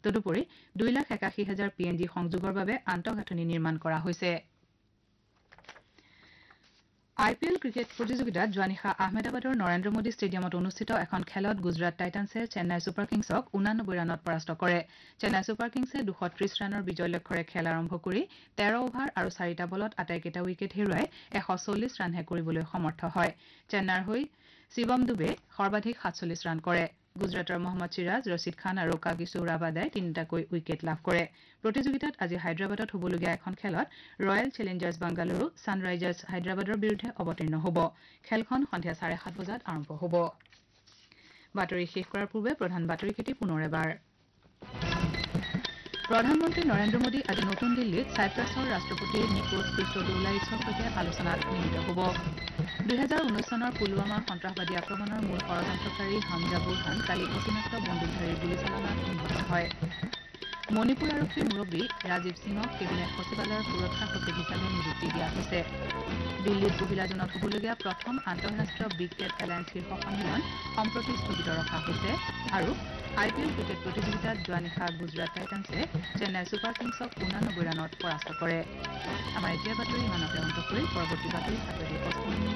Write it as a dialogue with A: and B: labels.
A: তদুপৰি 2,81,000 PNG সংযোগৰ বাবে আন্তঃগাঁথনি নিৰ্মাণ কৰা হৈছে IPL ক্ৰিকেট প্ৰতিযোগিতাত যোৱা নিশা আহমেদাবাদৰ নৰেন্দ্ৰ মোদী ষ্টেডিয়ামত অনুষ্ঠিত এখন খেলত গুজৰাট টাইটান্ছে চেন্নাই ছুপাৰ কিংছক 89 ৰানত পৰাস্ত কৰে চেন্নাই ছুপাৰ কিংছে 230 ৰানৰ বিজয় লক্ষ্যৰে খেল আৰম্ভ কৰি 13 অভাৰ আৰু 4টা বলত আটাইকেইটা উইকেট হেৰুৱাই 140 ৰানহে কৰিবলৈ সমৰ্থ হয় চেন্নাইৰ হৈ শিৱম দুবে সৰ্বাধিক 47 ৰান কৰে গুজৰাটৰ মহম্মদ সিৰাজ ৰছিদ খান আৰু কাগিছো ৰাবাদাই তিনিটাকৈ উইকেট লাভ কৰে প্ৰতিযোগিতাত আজি হায়দৰাবাদত হ'বলগীয়া এখন খেলত ৰয়েল চেলেঞ্জাৰ্ছ বাংগালুৰু ছানৰাইজাৰ্ছ হায়দৰাবাদৰ বিৰুদ্ধে অৱতীৰ্ণ হ'ব খেলখন সন্ধিয়া 7:30 বজাত আৰম্ভ হ'ব বাতৰি শেষ কৰাৰ পূৰ্বে প্ৰধান বাতৰিকেইটি পুনৰ এবাৰ প্ৰধানমন্ত্ৰী নৰেন্দ্ৰ মোদী আজি নতুন দিল্লীত ছাইপ্ৰাছৰ ৰাষ্ট্ৰপতি নিকোছ ক্ৰিষ্টোডৌলাইছৰ সৈতে আলোচনাত মিলিত হ'ব 2019 চনৰ পুলৱামা সন্ত্ৰাসবাদী আক্ৰমণৰ মূল ষড়যন্ত্ৰকাৰী হামজা বুৰহান কালি অচিনাক্ত বন্দুকধাৰীৰ গুলীচালনাত নিহত হয় মণিপুৰ আৰক্ষীৰ মুৰব্বী ৰাজীৱ সিঙক কেবিনেট সচিবালয়ৰ সুৰক্ষা সচিব হিচাপে নিযুক্তি দিয়া হৈছে দিল্লীত পহিলা জুনত হ'বলগীয়া প্ৰথম আন্তঃৰাষ্ট্ৰীয় বিগ কেট এলায়েন্স শীৰ্ষ সন্মিলন সম্প্ৰতি স্থগিত ৰখা হৈছে আৰু IPL ক্ৰিকেট প্ৰতিযোগিতাত যোৱা নিশা গুজৰাট টাইটান্ছে চেন্নাই ছুপাৰ কিংছক 89 ৰানত পৰাস্ত কৰে আমাৰ এতিয়া বাতৰি ইমানতে অন্ত পৰিল পৰৱৰ্তী বাতৰি 7:05